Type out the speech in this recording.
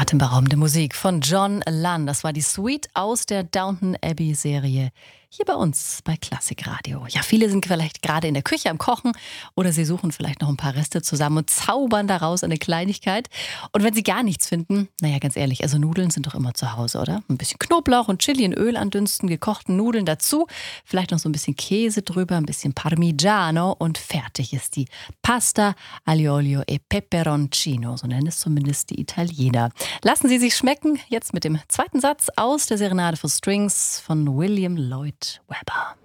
Atemberaubende Musik von John Lunn. Das war die Suite aus der Downton Abbey Serie. Hier bei uns bei Klassikradio. Ja, viele sind vielleicht gerade in der Küche am Kochen oder sie suchen vielleicht noch ein paar Reste zusammen und zaubern daraus eine Kleinigkeit. Und wenn sie gar nichts finden, naja, ganz ehrlich, also Nudeln sind doch immer zu Hause, oder? Ein bisschen Knoblauch und Chili in Öl andünsten, gekochten Nudeln dazu, vielleicht noch so ein bisschen Käse drüber, ein bisschen Parmigiano und fertig ist die Pasta aglio olio e peperoncino, so nennen es zumindest die Italiener. Lassen Sie sich schmecken, jetzt mit dem zweiten Satz aus der Serenade for Strings von William Lloyd Webber.